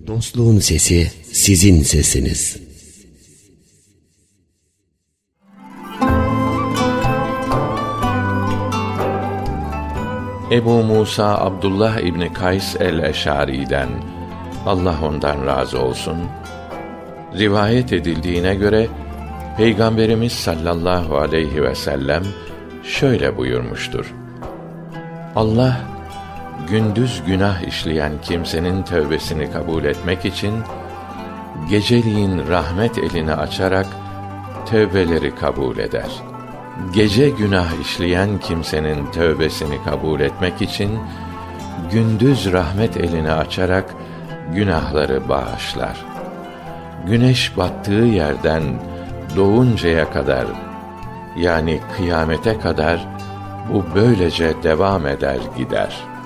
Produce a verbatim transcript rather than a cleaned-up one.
Dostluğun sesi sizin sesiniz. Ebu Musa Abdullah İbni Kays el-Eş'ari'den, Allah ondan razı olsun, rivayet edildiğine göre Peygamberimiz sallallahu aleyhi ve sellem şöyle buyurmuştur: Allah gündüz günah işleyen kimsenin tövbesini kabul etmek için geceliğin rahmet elini açarak tövbeleri kabul eder. Gece günah işleyen kimsenin tövbesini kabul etmek için gündüz rahmet elini açarak günahları bağışlar. Güneş battığı yerden doğuncaya kadar, yani kıyamete kadar bu böylece devam eder gider.